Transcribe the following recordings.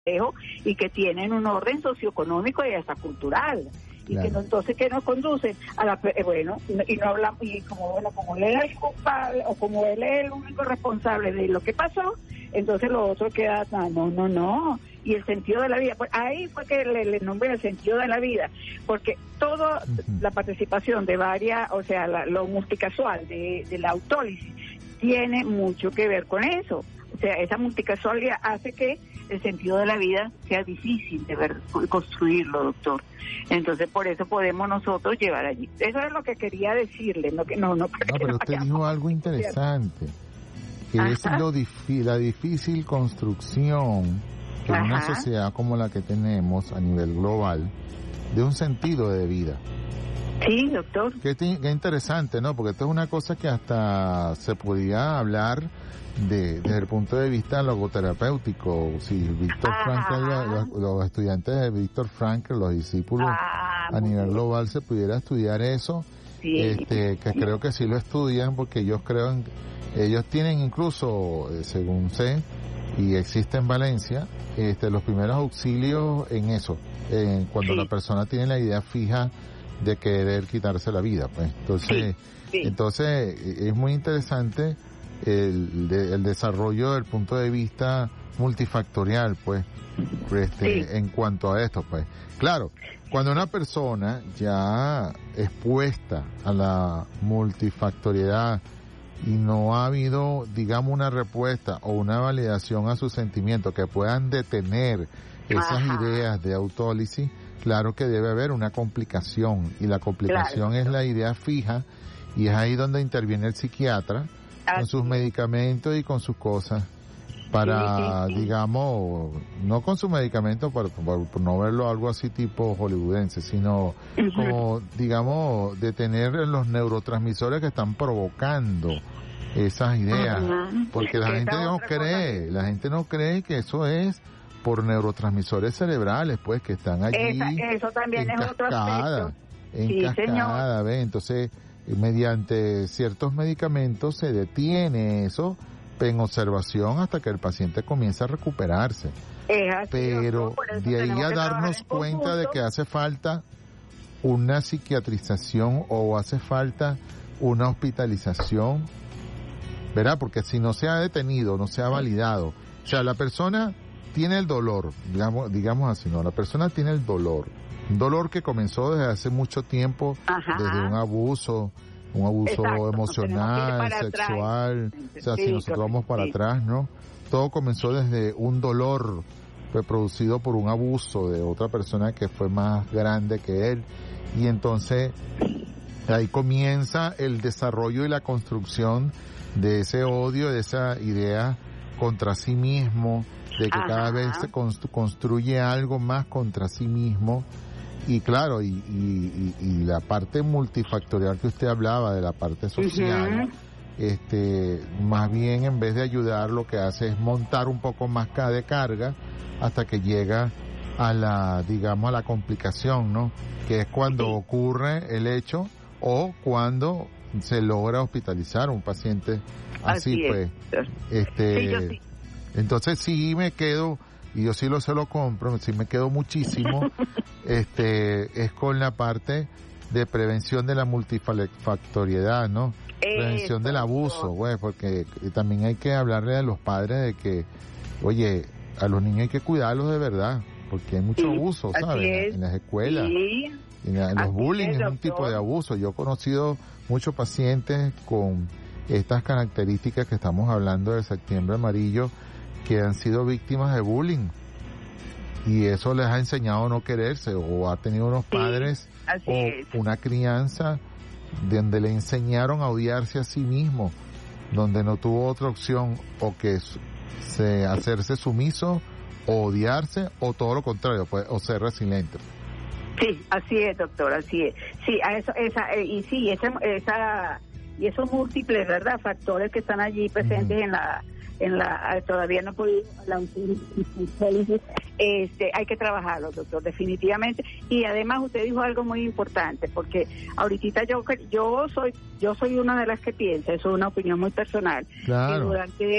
y que tienen un orden socioeconómico y hasta cultural. Y claro, que no, entonces que nos conducen a la y no hablamos, y como él es el culpable o como él es el único responsable de lo que pasó, entonces lo otro queda no, y el sentido de la vida, pues ahí fue que le nombré el sentido de la vida, porque toda la participación de varias, o sea, lo multicasual de la autólisis tiene mucho que ver con eso. O sea, esa multicasualidad hace que el sentido de la vida sea difícil de ver, construirlo, doctor. Entonces, por eso podemos nosotros llevar allí. Eso es lo que quería decirle, no. Pero usted dijo algo interesante, que es la difícil construcción en una sociedad como la que tenemos a nivel global de un sentido de vida. Sí, doctor. Qué interesante, ¿no? Porque esto es una cosa que hasta se podía hablar desde el punto de vista logoterapéutico. Si Víctor Frankl, los estudiantes de Víctor Frankl, los discípulos a nivel global, se pudiera estudiar eso, que creo que sí lo estudian, porque ellos tienen incluso, según sé, y existe en Valencia, los primeros auxilios en eso, cuando la persona tiene la idea fija de querer quitarse la vida, pues. Entonces es muy interesante el desarrollo del punto de vista multifactorial, pues, en cuanto a esto, pues. Claro, cuando una persona ya expuesta a la multifactoriedad y no ha habido, digamos, una respuesta o una validación a sus sentimientos que puedan detener esas ideas de autólisis, claro que debe haber una complicación, y la complicación es la idea fija, y es ahí donde interviene el psiquiatra con sus medicamentos y con sus cosas para, digamos, no con sus medicamentos por no verlo algo así tipo hollywoodense, sino como, digamos, detener los neurotransmisores que están provocando esas ideas, porque la gente no cree que eso es por neurotransmisores cerebrales, pues, que están allí eso también en es cascada, otro aspecto. Cascada, ¿ves? Entonces, mediante ciertos medicamentos se detiene eso en observación hasta que el paciente comienza a recuperarse. Pero de ahí a darnos cuenta de que hace falta una psiquiatrización o hace falta una hospitalización, ¿verdad? Porque si no se ha detenido, no se ha validado, o sea, la persona tiene el dolor, digamos así, ¿no? La persona tiene el dolor, un dolor que comenzó desde hace mucho tiempo, desde un abuso emocional, sexual, o sea, si nosotros vamos para atrás, ¿no? Todo comenzó desde un dolor producido por un abuso de otra persona que fue más grande que él, y entonces ahí comienza el desarrollo y la construcción de ese odio, de esa idea contra sí mismo, de que cada vez se construye algo más contra sí mismo. Y claro, y la parte multifactorial que usted hablaba, de la parte social, más bien en vez de ayudar, lo que hace es montar un poco más de carga hasta que llega a la complicación, ¿no? Que es cuando ocurre el hecho o cuando se logra hospitalizar a un paciente así pues. Entonces sí me quedo, y yo sí se lo compro, sí me quedo muchísimo, es con la parte de prevención de la multifactoriedad, ¿no? Prevención del abuso, güey, porque también hay que hablarle a los padres de que, oye, a los niños hay que cuidarlos de verdad, porque hay mucho abuso, ¿sabes? En las escuelas. Los bullying es un tipo de abuso. Yo he conocido muchos pacientes con estas características que estamos hablando de Septiembre Amarillo, que han sido víctimas de bullying, y eso les ha enseñado a no quererse, o ha tenido unos padres o una crianza donde le enseñaron a odiarse a sí mismo, donde no tuvo otra opción o que hacerse sumiso, o odiarse, o todo lo contrario, pues, o ser resiliente. Sí, así es, doctor, así es. Sí, y esos múltiples, ¿verdad?, factores que están allí presentes todavía no he podido hay que trabajarlo, doctor, definitivamente. Y además usted dijo algo muy importante, porque ahorita yo soy una de las que piensa, eso es una opinión muy personal, claro, que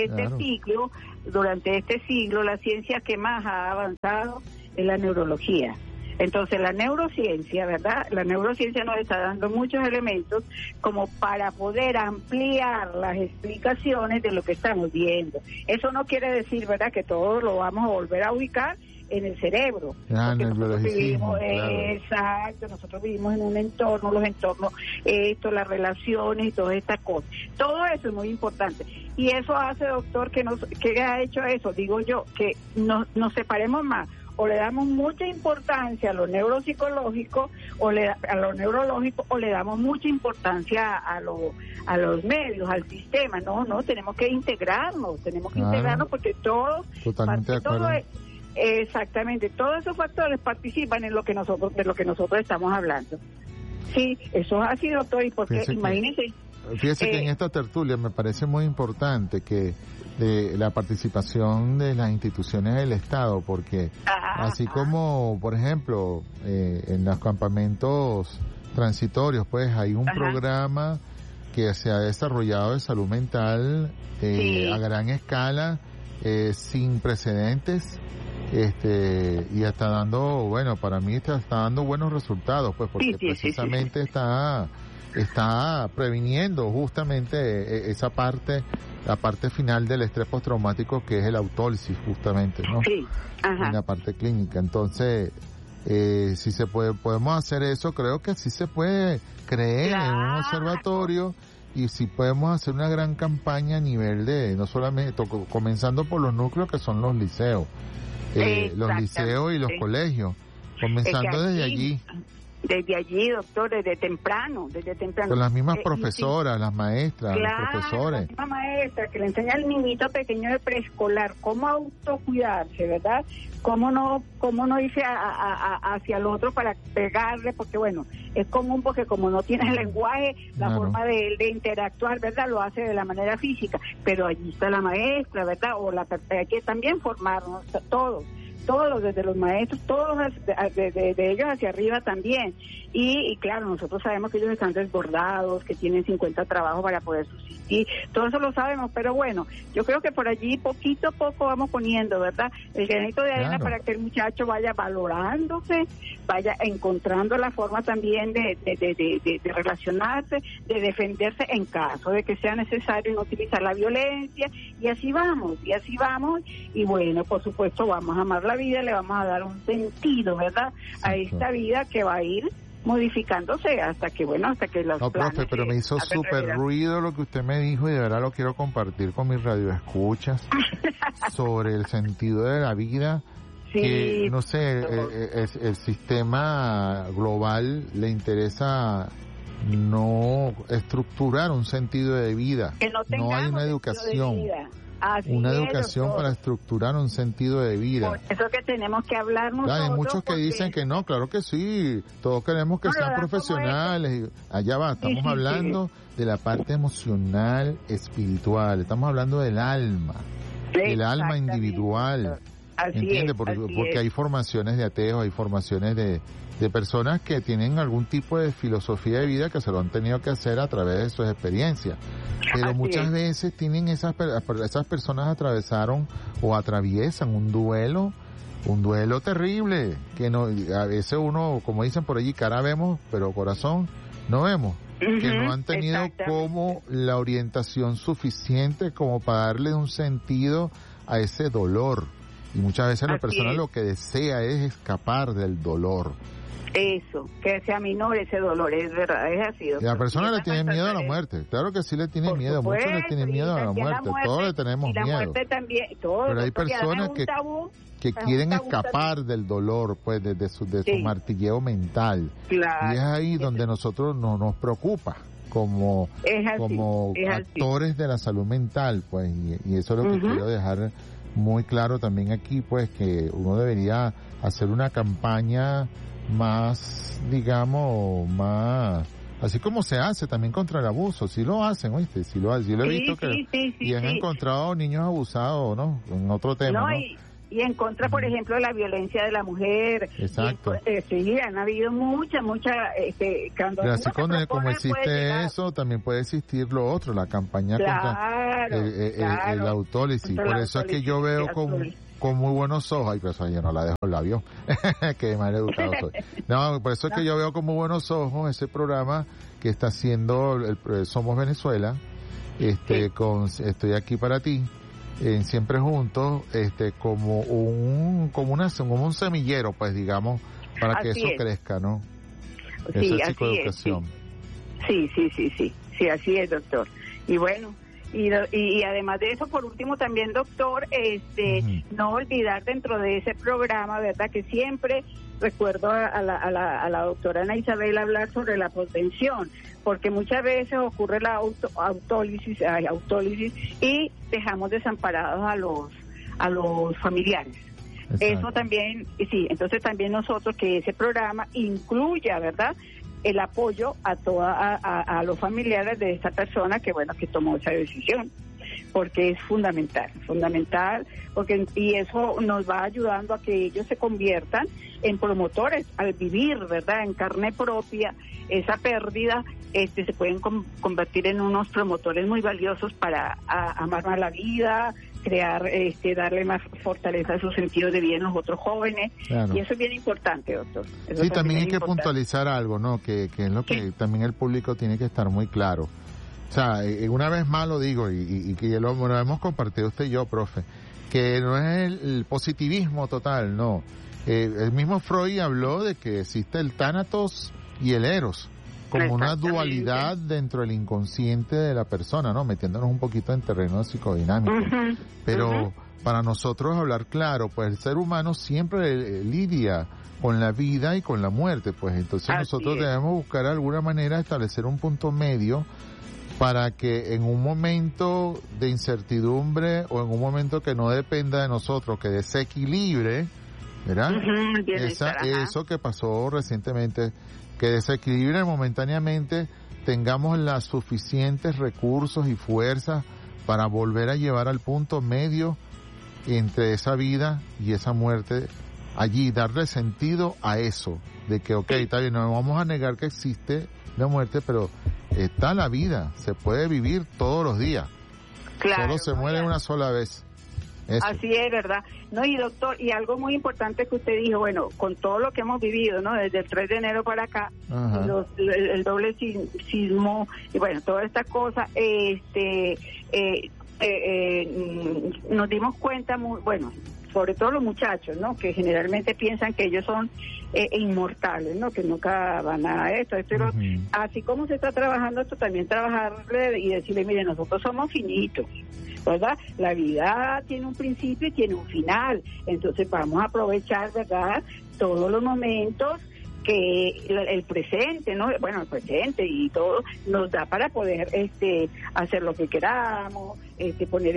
durante este siglo la ciencia que más ha avanzado es la neurología. Entonces la neurociencia, ¿verdad? La neurociencia nos está dando muchos elementos como para poder ampliar las explicaciones de lo que estamos viendo. Eso no quiere decir, ¿verdad?, que todo lo vamos a volver a ubicar en el cerebro. Nosotros vivimos, claro. Exacto, nosotros vivimos en un entorno, los entornos, las relaciones y todas estas cosas. Todo eso es muy importante. Y eso hace, doctor, que ha hecho eso, digo yo, que nos separemos más. O le damos mucha importancia a lo neuropsicológico a lo neurológico, o le damos mucha importancia a los medios, al sistema. No, tenemos que integrarnos, porque todos, totalmente de acuerdo. Exactamente, todos esos factores participan en de lo que nosotros estamos hablando. Sí, eso es así, doctor, y porque imagínense. Fíjese que en esta tertulia me parece muy importante que la participación de las instituciones del Estado, porque así como, por ejemplo, en los campamentos transitorios, pues hay un programa que se ha desarrollado de salud mental a gran escala, sin precedentes, y está dando, bueno, para mí está dando buenos resultados, pues, porque precisamente está previniendo justamente esa parte, la parte final del estrés postraumático, que es el autólisis, justamente, ¿no? Sí, en la parte clínica. Entonces, si podemos hacer eso, creo que sí se puede creer en un observatorio, y si podemos hacer una gran campaña a nivel de, no solamente, comenzando por los núcleos que son los liceos, los liceos y los colegios, comenzando desde allí. Desde allí, doctor, desde temprano. Con las mismas profesoras, las maestras, los profesores. La misma maestra que le enseña al niñito pequeño de preescolar cómo autocuidarse, ¿verdad? Cómo no irse hacia el otro para pegarle, porque bueno, es común porque como no tiene el lenguaje, la forma de interactuar, ¿verdad?, lo hace de la manera física, pero allí está la maestra, ¿verdad? Hay que también formarnos todos, desde los maestros, todos de ellos hacia arriba también. Y claro, nosotros sabemos que ellos están desbordados, que tienen 50 trabajos para poder subsistir, todo eso lo sabemos, pero bueno, yo creo que por allí poquito a poco vamos poniendo, ¿verdad?, el granito de arena para que el muchacho vaya valorándose, vaya encontrando la forma también de relacionarse, de defenderse en caso de que sea necesario no utilizar la violencia, y así vamos, y bueno, por supuesto vamos a amar la vida, le vamos a dar un sentido, ¿verdad?, a esta vida que va a ir modificándose hasta que los No, profe, pero me hizo súper ruido lo que usted me dijo, y de verdad lo quiero compartir con mis radioescuchas sobre el sentido de la vida. Sí, que no sé, el sistema global le interesa no estructurar un sentido de vida, que no hay una educación. Doctor, para estructurar un sentido de vida. Por eso que tenemos que hablar nosotros. Claro, hay muchos que dicen que no, claro que sí, todos queremos que sean profesionales. Allá va, estamos hablando de la parte emocional, espiritual, estamos hablando del alma, del alma individual. ¿Entiende? Porque hay formaciones de ateos, hay formaciones de personas que tienen algún tipo de filosofía de vida que se lo han tenido que hacer a través de sus experiencias. Pero muchas veces tienen esas personas atravesaron o atraviesan un duelo terrible, que no, a veces uno, como dicen por allí, cara vemos, pero corazón no vemos. Que no han tenido como la orientación suficiente como para darle un sentido a ese dolor. Y muchas veces la persona lo que desea es escapar del dolor. Eso, que se aminore ese dolor, es verdad, es así. Y la persona le tiene miedo a la muerte, claro que sí le tiene miedo, muchos le tienen miedo a la muerte, todos le tenemos miedo. Pero hay personas que quieren escapar del dolor, pues, de su martilleo mental. Claro. Y es ahí donde nosotros nos preocupa como actores de la salud mental, pues, y eso es lo que quiero dejar muy claro también aquí, pues, que uno debería hacer una campaña más, digamos, más así como se hace también contra el abuso, sí lo hacen, ¿oíste? Sí lo he visto y han encontrado niños abusados, ¿no? En otro tema, ¿no? Y en contra, por ejemplo, de la violencia de la mujer. Exacto. Sí, han habido mucha. Pero así como existe eso, también puede existir lo otro, la campaña contra el autólisis. Por eso es que yo veo con muy buenos ojos, ay, pues yo no la dejo el labio, que mal educado soy. No, por eso es que yo veo con muy buenos ojos ese programa que está haciendo Somos Venezuela, Estoy Aquí Para Ti, en Siempre Juntos, como un semillero, pues digamos, para que eso crezca, ¿no? Sí, esa psicoeducación. Sí, así es, doctor. Y bueno, y además de eso, por último también, doctor, no olvidar dentro de ese programa, ¿verdad? Que siempre recuerdo a la doctora Ana Isabel hablar sobre la posvención, porque muchas veces ocurre la autólisis y dejamos desamparados a los familiares. Exacto. Eso también, sí, entonces también nosotros que ese programa incluya, ¿verdad?, el apoyo a los familiares de esta persona que tomó esa decisión, porque es fundamental, porque y eso nos va ayudando a que ellos se conviertan en promotores al vivir, ¿verdad?, en carne propia esa pérdida. Se pueden convertir en unos promotores muy valiosos para amar más la vida, crear, darle más fortaleza a sus sentidos de vida en los otros jóvenes. Claro. Y eso es bien importante, doctor. Eso sí, también hay que puntualizar algo, ¿no? Que es lo que también el público tiene que estar muy claro. O sea, una vez más lo digo, y que lo hemos compartido usted y yo, profe, que no es el positivismo total, no. El mismo Freud habló de que existe el tánatos y el eros, como una dualidad dentro del inconsciente de la persona, ¿no? Metiéndonos un poquito en terreno psicodinámico. Pero para nosotros hablar claro, pues el ser humano siempre lidia con la vida y con la muerte, pues entonces nosotros debemos buscar alguna manera de establecer un punto medio para que en un momento de incertidumbre o en un momento que no dependa de nosotros, que desequilibre, ¿verdad? Eso que pasó recientemente, que desequilibre momentáneamente, tengamos los suficientes recursos y fuerzas para volver a llevar al punto medio entre esa vida y esa muerte, allí darle sentido a eso, de que está bien, no vamos a negar que existe la muerte, pero está la vida, se puede vivir todos los días. Claro, solo se muere una sola vez. Eso. Así es, ¿verdad? No, y doctor, y algo muy importante que usted dijo, bueno, con todo lo que hemos vivido, ¿no? Desde el 3 de enero para acá, el doble sismo, y bueno, toda esta cosa, nos dimos cuenta, sobre todo los muchachos, ¿no? Que generalmente piensan que ellos son inmortales, ¿no? Que nunca van a esto. Pero así como se está trabajando esto, también trabajarle y decirle, mire, nosotros somos finitos, ¿verdad? La vida tiene un principio y tiene un final. Entonces vamos a aprovechar, ¿verdad?, todos los momentos que el presente, ¿no? Bueno, el presente y todo nos da para poder hacer lo que queramos, poner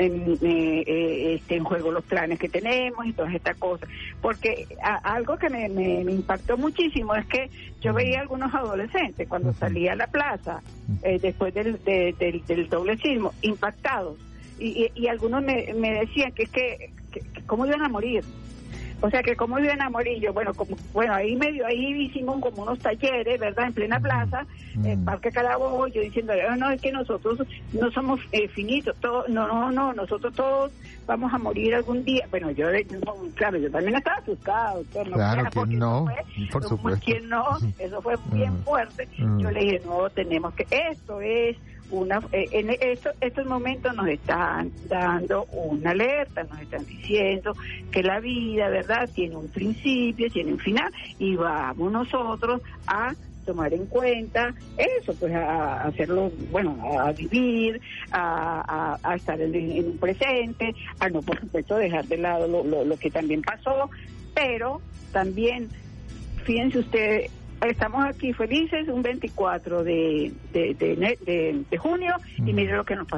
en juego los planes que tenemos y todas estas cosas. Porque algo que me impactó muchísimo es que yo veía a algunos adolescentes cuando salía a la plaza después del doble sismo, impactados, y algunos me decían que cómo iban a morir. O sea, que cómo iban a morir. Yo, ahí hicimos como unos talleres, ¿verdad?, en plena plaza, en Parque Carabobo, yo diciendo, no, es que nosotros no somos finitos, no, nosotros todos vamos a morir algún día. Bueno, yo también estaba asustado. Claro, ¿quién no? Por supuesto. ¿Quién no? Eso fue bien fuerte. Yo le dije, no, tenemos que, esto es en estos momentos nos están dando una alerta, nos están diciendo que la vida, ¿verdad?, tiene un principio, tiene un final, y vamos nosotros a tomar en cuenta eso, pues a hacerlo, a vivir, a estar en un presente, a no, por supuesto, dejar de lado lo que también pasó, pero también, fíjense ustedes, estamos aquí felices un 24 de junio y mire lo que nos pasó.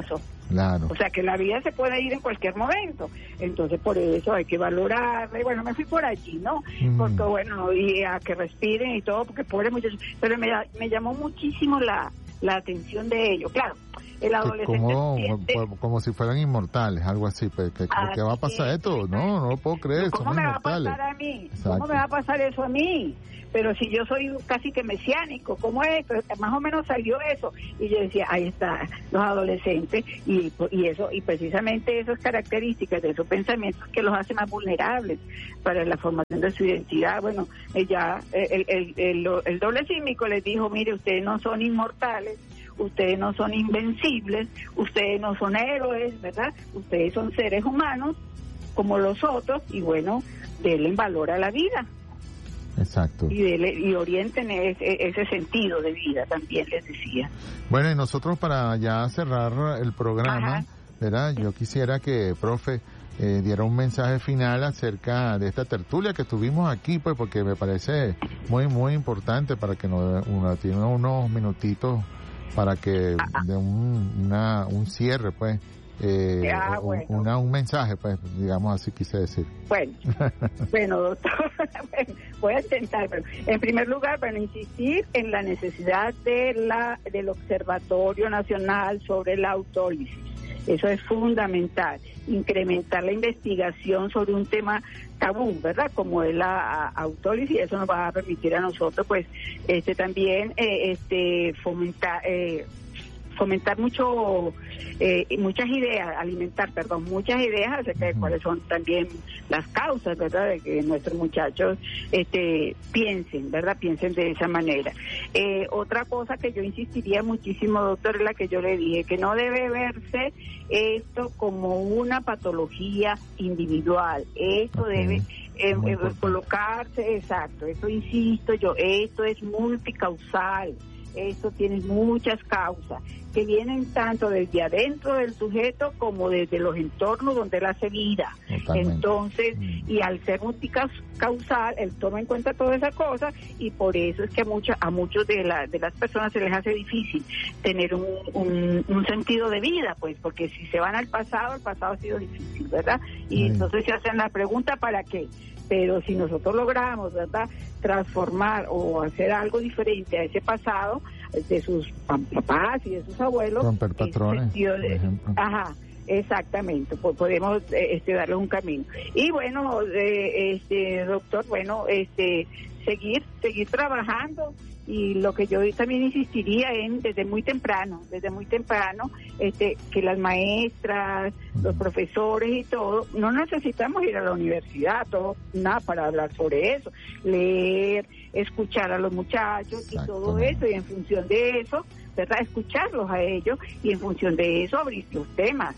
Claro. O sea, que la vida se puede ir en cualquier momento. Entonces, por eso hay que valorarla. Y bueno, me fui por allí, ¿no? Porque, bueno, y a que respiren y todo, porque pobre muchachos. Pero me llamó muchísimo la atención de ellos. Claro, el adolescente... Como si fueran inmortales, algo así. Pues, ¿qué va a pasar esto? No lo puedo creer, ¿Cómo me va a pasar a mí? Exacto. ¿Cómo me va a pasar eso a mí? Pero si yo soy casi que mesiánico, ¿cómo es? Pero más o menos salió eso. Y yo decía, ahí está, los adolescentes, y eso, y precisamente esas características de esos pensamientos que los hace más vulnerables para la formación de su identidad. Bueno, ya el doble sísmico les dijo, mire, ustedes no son inmortales, ustedes no son invencibles, ustedes no son héroes, ¿verdad? Ustedes son seres humanos como los otros, y bueno, denle valor a la vida. Exacto. Y orienten ese sentido de vida, también les decía. Bueno, y nosotros para ya cerrar el programa, ¿verdad? Yo quisiera que, profe, diera un mensaje final acerca de esta tertulia que tuvimos aquí, pues, porque me parece muy, muy importante para que uno tenga unos minutitos para que de un cierre, pues. Bueno. Un mensaje, pues, digamos así quise decir. Bueno, doctor, voy a intentar, pero en primer lugar, para insistir en la necesidad del Observatorio Nacional sobre la Autólisis. Eso es fundamental, incrementar la investigación sobre un tema tabú, ¿verdad? Como es la autólisis, eso nos va a permitir a nosotros, pues, también, fomentar muchas ideas acerca de cuáles son también las causas, ¿verdad? De que nuestros muchachos piensen de esa manera. Otra cosa que yo insistiría muchísimo, doctor, es la que yo le dije, que no debe verse esto como una patología individual. Esto debe colocarse, exacto, eso insisto yo, esto es multicausal. Esto tiene muchas causas que vienen tanto desde adentro del sujeto como desde los entornos donde él hace vida. Totalmente. Entonces, y al ser multicausal, él toma en cuenta toda esa cosa, y por eso es que a muchos de las personas se les hace difícil tener un sentido de vida, pues, porque si se van al pasado, el pasado ha sido difícil, ¿verdad? Y entonces se hacen la pregunta, ¿para qué? Pero si nosotros logramos, ¿verdad?, transformar o hacer algo diferente a ese pasado de sus papás y de sus abuelos, romper patrones, por ejemplo. Exactamente, pues podemos darle un camino. Y bueno, doctor, bueno, seguir trabajando. Y lo que yo también insistiría desde muy temprano, que las maestras, los profesores y todo, no necesitamos ir a la universidad, nada para hablar sobre eso, leer, escuchar a los muchachos y todo eso, y en función de eso, ¿verdad?, escucharlos a ellos, y en función de eso abrir temas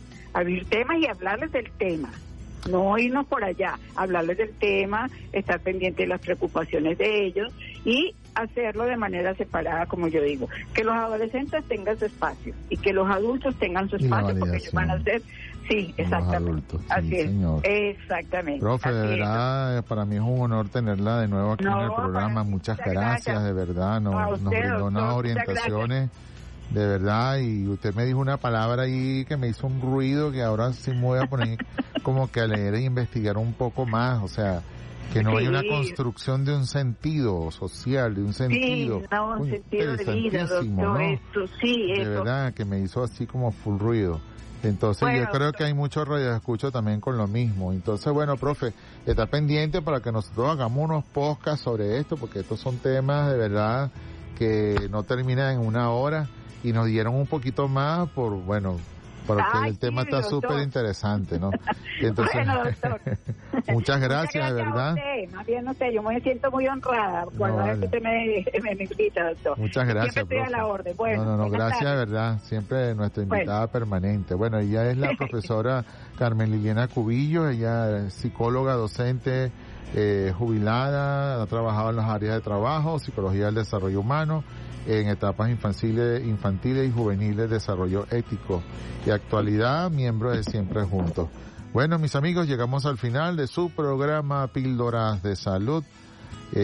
y hablarles del tema. No irnos por allá, hablarles del tema, estar pendiente de las preocupaciones de ellos y hacerlo de manera separada, como yo digo. Que los adolescentes tengan su espacio y que los adultos tengan su espacio, porque ellos van a ser... Sí, exactamente. Así es. Señor. Exactamente. Profe, de verdad, para mí es un honor tenerla de nuevo aquí en el programa. Muchas gracias, de verdad. Nos brindó unas orientaciones. De verdad, y usted me dijo una palabra ahí que me hizo un ruido que ahora sí me voy a poner como que a leer e investigar un poco más, o sea, que no hay una construcción de un sentido social, de un sentido. Sí, no, un sentido de vida, doctor, ¿no? De verdad, que me hizo así como full ruido. Entonces, bueno, yo creo que hay muchos radioescuchos también con lo mismo. Entonces, bueno, profe, está pendiente para que nosotros hagamos unos podcasts sobre esto, porque estos son temas de verdad que no terminan en una hora. Y nos dieron un poquito más porque el tema está súper interesante, ¿no? Entonces, bueno, doctor. muchas gracias, de verdad. Más bien, no sé, yo me siento muy honrada cuando usted me invita, doctor. Muchas gracias, siempre estoy a la orden. Bueno, no, gracias, de verdad, siempre nuestra invitada permanente. Bueno, ella es la profesora Carmen Liliana Cubillos, ella es psicóloga, docente, jubilada, ha trabajado en las áreas de trabajo, psicología del desarrollo humano, en etapas infantiles y juveniles, desarrollo ético y actualidad, miembro de Siempre Juntos. Bueno, mis amigos, llegamos al final de su programa Píldoras de Salud.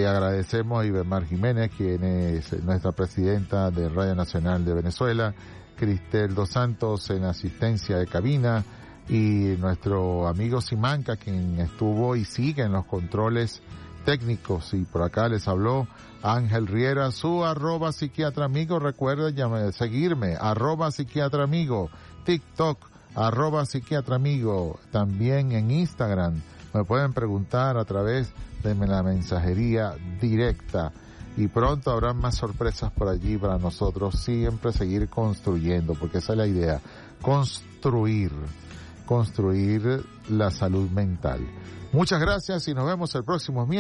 Agradecemos a Ibermar Jiménez, quien es nuestra presidenta de Radio Nacional de Venezuela, Cristel Dos Santos en asistencia de cabina y nuestro amigo Simanca, quien estuvo y sigue en los controles técnicos. Y por acá les habló Ángel Riera, su @psiquiatra amigo. Recuerden seguirme, @psiquiatra amigo, TikTok, @psiquiatra amigo, también en Instagram. Me pueden preguntar a través de la mensajería directa. Y pronto habrá más sorpresas por allí para nosotros siempre seguir construyendo, porque esa es la idea, construir la salud mental. Muchas gracias y nos vemos el próximo miércoles.